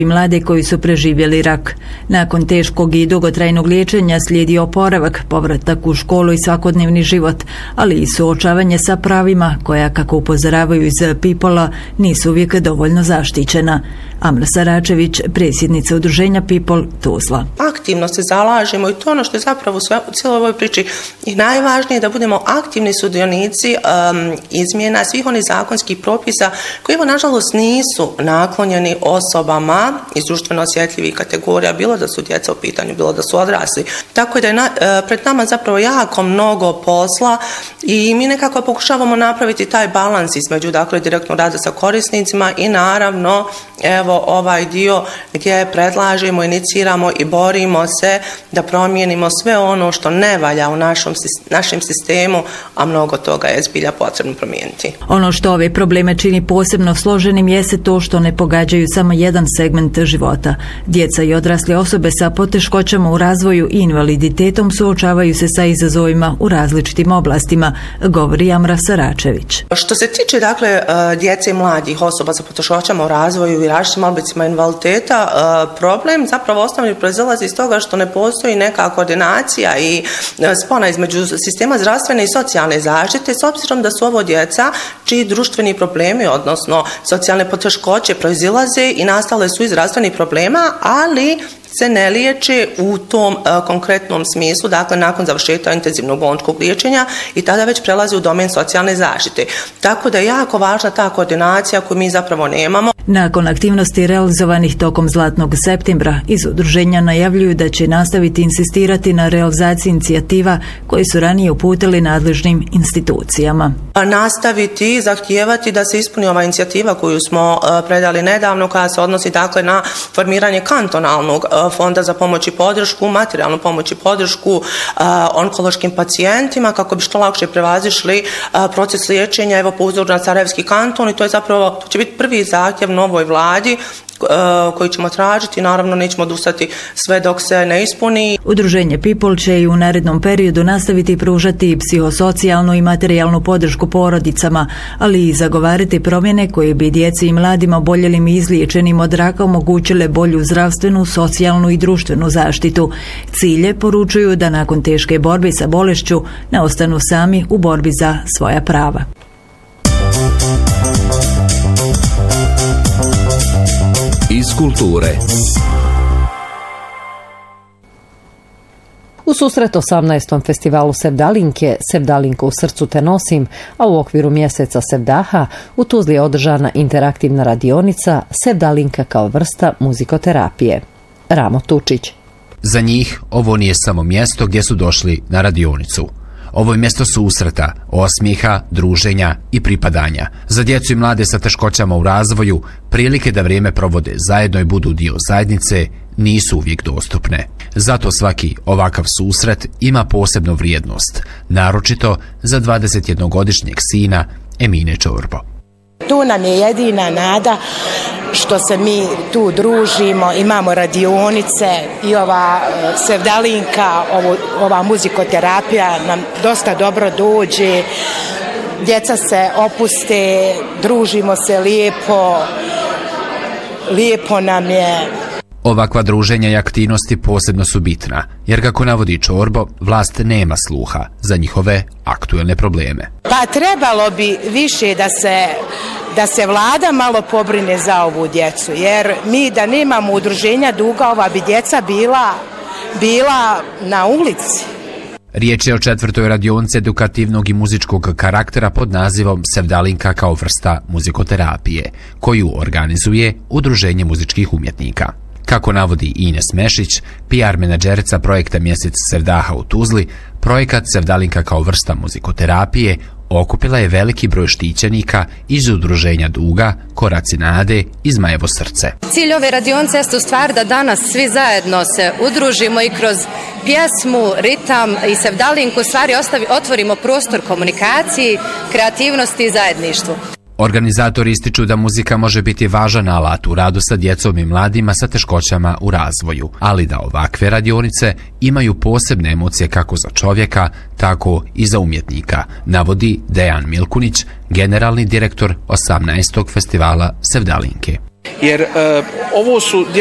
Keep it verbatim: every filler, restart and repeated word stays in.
i mlade koji su preživjeli rak. Nakon teškog i dugotrajnog liječenja slijedi oporavak, povratak u školu i svakodnevni život, ali i suočavanje sa pravima koja, kako upozoravaju iz People-a, nisu uvijek dovoljno zaštićena. Amra Saračević, predsjednica udruženja People, Tuzla. Aktivno se zalažemo i to ono što je zapravo u cijeloj ovoj priči i najvažnije da budemo aktivni sudionici um, izmjena svih onih zakonskih propisa koji evo nažalost nisu naklonjeni osobama iz društveno osjetljivih kategorija, bilo da su djeca u pitanju, bilo da su odrasli. Tako da je na, uh, pred nama zapravo jako mnogo posla i mi nekako pokušavamo napraviti taj balans između dakle direktnog rada sa korisnicima i naravno evo ovaj dio gdje predlažemo, iniciramo i borimo se da promijenimo sve ono što ne valja u našom, našem sistemu, a mnogo toga je zbilja potrebno promijeniti. Ono što ove probleme čini posebno složenim jeste to što ne pogađaju samo jedan segment života. Djeca i odrasle osobe sa poteškoćama u razvoju i invaliditetom suočavaju se sa izazovima u različitim oblastima, govori Amra Saračević. Što se tiče dakle djece i mladih osoba sa poteškoćama u razvoju i različitim oblicima invaliditeta, problem zapravo osnovni proizilazi iz toga što ne postoji neka koordinacija i spona između sistema zdravstvene i socijalne zaštite, s obzirom da su ovo djeca čiji društveni problemi, odnosno socijalne poteškoće proizilaze i nastale su iz zdravstvenih problema, ali se ne liječe u tom uh, konkretnom smislu, dakle nakon završetka intenzivnog bolničkog liječenja i tada već prelazi u domen socijalne zaštite. Tako da je jako važna ta koordinacija koju mi zapravo nemamo. Nakon aktivnosti realizovanih tokom Zlatnog septembra, iz udruženja najavljuju da će nastaviti insistirati na realizaciji inicijativa koje su ranije uputili nadležnim institucijama. A nastaviti i zahtijevati da se ispuni ova inicijativa koju smo uh, predali nedavno, koja se odnosi dakle na formiranje kantonalnog uh, fonda za pomoć i podršku, materijalnu pomoć i podršku uh, onkološkim pacijentima kako bi što lakše prevazišli uh, proces liječenja, evo po uzoru na Sarajevski kanton, i to je zapravo, to će biti prvi zahtjev novoj vladi koji ćemo tražiti, naravno nećemo odustati sve dok se ne ispuni. Udruženje People će i u narednom periodu nastaviti pružati psihosocijalnu i materijalnu podršku porodicama, ali i zagovarati promjene koje bi djeci i mladima oboljelim i izliječenim od raka omogućile bolju zdravstvenu, socijalnu i društvenu zaštitu. Cilje poručuju da nakon teške borbe sa bolešću ne ostanu sami u borbi za svoja prava. Iz kulture. U susret osamnaestom festivalu Sevdalinke, Sevdalinka u srcu te nosim, a u okviru mjeseca Sevdaha, u Tuzli je održana interaktivna radionica Sevdalinka kao vrsta muzikoterapije. Ramo Tučić. Za njih ovo nije samo mjesto gdje su došli na radionicu. Ovo je mjesto susreta, osmijeha, druženja i pripadanja. Za djecu i mlade sa teškoćama u razvoju, prilike da vrijeme provode zajedno i budu dio zajednice nisu uvijek dostupne. Zato svaki ovakav susret ima posebnu vrijednost, naročito za dvadesetjednogodišnjeg sina Emine Čorbo. Tu nam je jedina nada što se mi tu družimo, imamo radionice i ova Sevdalinka, ovo, ova muzikoterapija nam dosta dobro dođe, djeca se opuste, družimo se lijepo, lijepo nam je. Ovakva druženja i aktivnosti posebno su bitna, jer kako navodi Čorbo, vlast nema sluha za njihove aktuelne probleme. Pa trebalo bi više da se, da se vlada malo pobrine za ovu djecu, jer mi da nemamo udruženja duga, ova bi djeca bila, bila na ulici. Riječ je o četvrtoj radionici edukativnog i muzičkog karaktera pod nazivom Sevdalinka kao vrsta muzikoterapije, koju organizuje Udruženje muzičkih umjetnika. Kako navodi Ines Mešić, P R menadžerica projekta Mjesec Sevdaha u Tuzli, projekat Sevdalinka kao vrsta muzikoterapije okupila je veliki broj štićenika iz Udruženja Duga, Koraci nade i Zmajevo srce. Cilj ove radionice jeste u stvari da danas svi zajedno se udružimo i kroz pjesmu, ritam i Sevdalinku u stvari ostavi, otvorimo prostor komunikaciji, kreativnosti i zajedništvu. Organizatori ističu da muzika može biti važan alat u radu sa djecom i mladima sa teškoćama u razvoju, ali da ovakve radionice imaju posebne emocije kako za čovjeka, tako i za umjetnika, navodi Dejan Milkunić, generalni direktor osamnaestog festivala Sevdalinke. Jer uh, ovo su